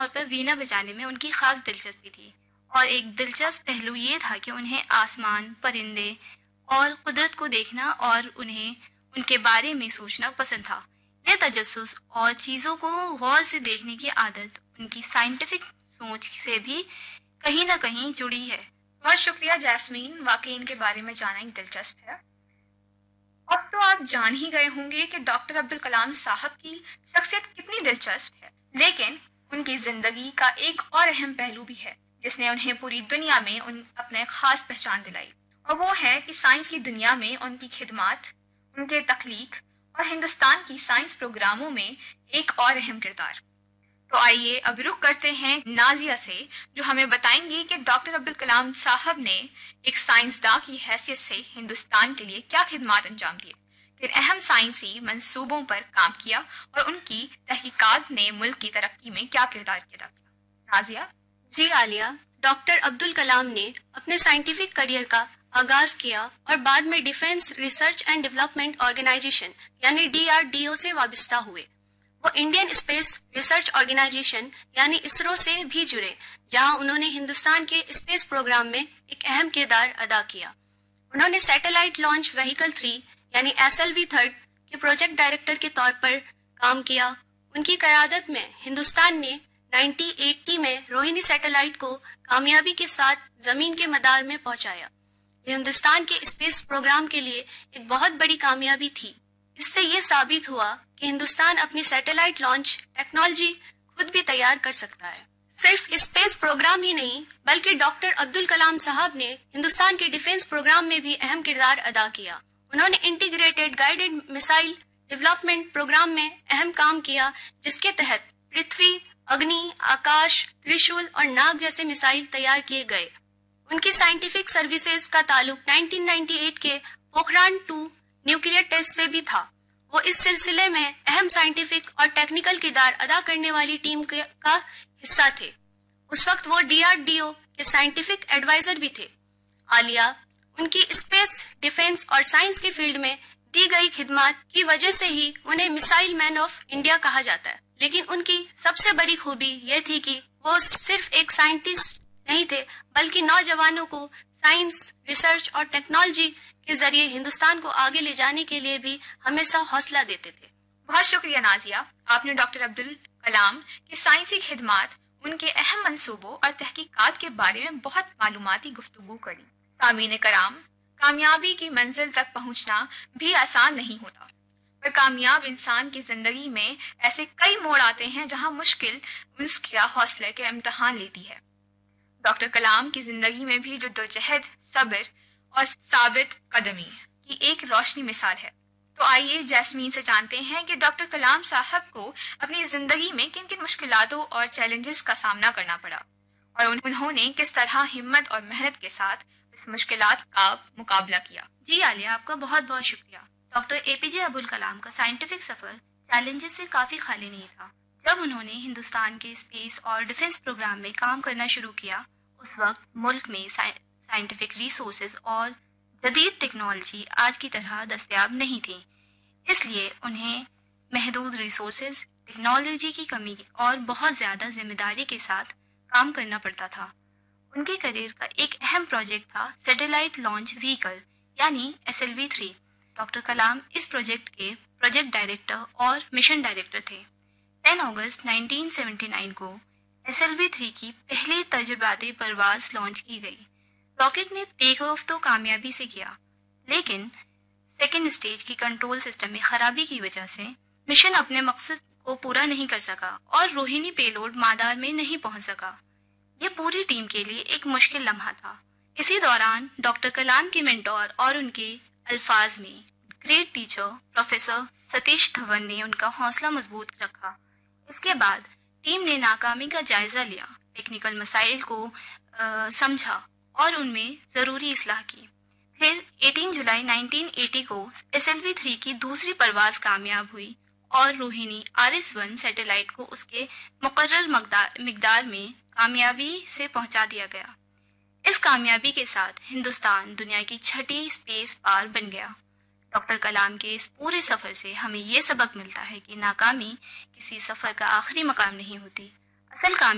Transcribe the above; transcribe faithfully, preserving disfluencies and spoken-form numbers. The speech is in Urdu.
پر وینا بجانے میں ان کی خاص دلچسپی تھی، اور ایک دلچسپ پہلو یہ تھا کہ انہیں آسمان، پرندے اور قدرت کو دیکھنا اور انہیں ان کے بارے میں سوچنا پسند تھا۔ یہ تجسس اور چیزوں کو غور سے دیکھنے کی عادت ان کی سائنٹیفک سوچ سے بھی کہیں نہ کہیں جڑی ہے۔ بہت شکریہ جیسمین، واقعی ان کے بارے میں جاننا ہی دلچسپ ہے۔ اب تو آپ جان ہی گئے ہوں گے کہ ڈاکٹر عبدالکلام صاحب کی شخصیت کتنی دلچسپ ہے، لیکن ان کی زندگی کا ایک اور اہم پہلو بھی ہے جس نے انہیں پوری دنیا میں ان اپنے خاص پہچان دلائی، اور وہ ہے کہ سائنس کی دنیا میں ان کی خدمات، ان کے تخلیق اور ہندوستان کی سائنس پروگراموں میں ایک اور اہم کردار۔ تو آئیے اب رخ کرتے ہیں نازیہ سے، جو ہمیں بتائیں گی کہ ڈاکٹر عبدالکلام صاحب نے ایک سائنسداں کی حیثیت سے ہندوستان کے لیے کیا خدمات انجام دیے، پھر اہم سائنسی منصوبوں پر کام کیا اور ان کی تحقیقات نے ملک کی ترقی میں کیا کردار ادا کیا۔ نازیہ؟ جی عالیہ، ڈاکٹر عبدالکلام نے اپنے سائنٹیفک کریئر کا آغاز کیا اور بعد میں defence research and development organization یعنی ڈی آر ڈی او سے وابستہ ہوئے۔ وہ انڈین اسپیس ریسرچ آرگنائزیشن یعنی اسرو سے بھی جڑے، جہاں انہوں نے ہندوستان کے اسپیس پروگرام میں ایک اہم کردار ادا کیا۔ انہوں نے سیٹلائٹ لانچ وہیکل تھری یعنی ایس ایل وی تھرڈ کے پروجیکٹ ڈائریکٹر کے طور پر کام کیا۔ ان کی قیادت میں ہندوستان نے نائنٹین ایٹی میں روہنی سیٹلائٹ کو کامیابی کے ساتھ زمین کے مدار میں پہنچایا۔ یہ ہندوستان کے اسپیس پروگرام کے لیے ایک بہت بڑی کامیابی تھی۔ اس سے یہ ثابت ہوا کہ ہندوستان اپنی سیٹلائٹ لانچ ٹیکنالوجی خود بھی تیار کر سکتا ہے۔ صرف اسپیس پروگرام ہی نہیں بلکہ ڈاکٹر عبدالکلام صاحب نے ہندوستان کے ڈیفنس پروگرام میں بھی اہم کردار ادا کیا۔ انہوں نے integrated guided missile development programme میں اہم کام کیا، جس کے تحت پرتھوی، اگنی، آکاش، ترشول اور ناگ جیسے میسائل تیار کیے گئے۔ ان کی سائنٹیفک سروسز کا تعلق نائنٹین نائنٹی ایٹ کے پوکھران ٹو نیوکلیئر ٹیسٹ سے بھی تھا۔ وہ اس سلسلے میں اہم سائنٹیفک اور ٹیکنیکل کردار ادا کرنے والی ٹیم کا حصہ تھے۔ اس وقت وہ ڈی آر ڈی او کے سائنٹیفک ایڈوائزر بھی تھے۔ عالیہ، ان کی اسپیس، ڈیفنس اور سائنس کے فیلڈ میں دی گئی خدمات کی وجہ سے ہی انہیں میسائل مین آف انڈیا کہا جاتا ہے۔ لیکن ان کی سب سے بڑی خوبی یہ تھی کہ وہ صرف ایک سائنٹسٹ نہیں تھے بلکہ نوجوانوں کو سائنس، ریسرچ اور ٹیکنالوجی کے ذریعے ہندوستان کو آگے لے جانے کے لیے بھی ہمیشہ حوصلہ دیتے تھے۔ بہت شکریہ نازیہ، آپ نے ڈاکٹر عبدالکلام کی سائنسی خدمات، ان کے اہم منصوبوں اور تحقیقات کے بارے میں بہت معلوماتی گفتگو کری۔ سامعین کرام، کامیابی کی منزل تک پہنچنا بھی آسان نہیں ہوتا، پر کامیاب انسان کی زندگی میں ایسے کئی موڑ آتے ہیں جہاں مشکل اس کا حوصلے کے امتحان لیتی ہے۔ ڈاکٹر کلام کی زندگی میں بھی جدوجہد، صبر اور ثابت قدمی کی ایک روشنی مثال ہے۔ تو آئیے جیسمین سے جانتے ہیں کہ ڈاکٹر کلام صاحب کو اپنی زندگی میں کن کن مشکلاتوں اور چیلنجز کا سامنا کرنا پڑا، اور انہوں نے کس طرح ہمت اور محنت کے ساتھ اس مشکلات کا مقابلہ کیا۔ جی عالیہ، آپ کا بہت بہت شکریہ۔ ڈاکٹر اے پی جے عبدالکلام کا سائنٹیفک سفر چیلنجز سے کافی خالی نہیں تھا۔ جب انہوں نے ہندوستان کے اسپیس اور ڈیفنس پروگرام میں کام کرنا شروع کیا، اس وقت ملک میں سائنٹیفک ریسورسز اور جدید ٹیکنالوجی آج کی طرح دستیاب نہیں تھی، اس لیے انہیں محدود ریسورسز، ٹیکنالوجی کی کمی اور بہت زیادہ ذمہ داری کے ساتھ کام کرنا پڑتا تھا۔ ان کے کریئر کا ایک اہم پروجیکٹ تھا سیٹلائٹ لانچ وہیکل یعنی ایس ایل وی تھری۔ ڈاکٹر کلام اس پروجیکٹ کے پروجیکٹ ڈائریکٹر اور مشن ڈائریکٹر تھے۔ دس اگست نائنٹین سیونٹی نائن کو ایس ایل وی تھری کی پہلی تجرباتی پرواز لانچ کی گئی۔ راکٹ نے ٹیک آف تو کامیابی سے کیا، لیکن سیکنڈ اسٹیج کی کنٹرول سسٹم میں خرابی کی وجہ سے مشن اپنے مقصد کو پورا نہیں کر سکا اور روہنی پے لوڈ مادار میں نہیں پہنچ سکا۔ یہ پوری ٹیم کے لیے ایک مشکل لمحہ تھا۔ اسی دوران ڈاکٹر کلام کے مینٹور اور ان کے الفاظ میں گریٹ ٹیچر پروفیسر ستیش دھون نے ان کا حوصلہ مضبوط رکھا۔ اس کے بعد ٹیم نے ناکامی کا جائزہ لیا، ٹیکنیکل مسائل کو آ, سمجھا اور ان میں ضروری اصلاح کی۔ پھر اٹھارہ جولائی نائنٹین ایٹی کو ایس ایل وی تھری کی دوسری پرواز کامیاب ہوئی اور Rohini R S one satellite کو اس کے مقرر مقدار میں کامیابی سے پہنچا دیا گیا۔ اس کامیابی کے ساتھ ہندوستان دنیا کی چھٹی اسپیس پار بن گیا۔ ڈاکٹر کلام کے اس پورے سفر سے ہمیں یہ سبق ملتا ہے کہ ناکامی کسی سفر کا آخری مقام نہیں ہوتی، اصل کامیابی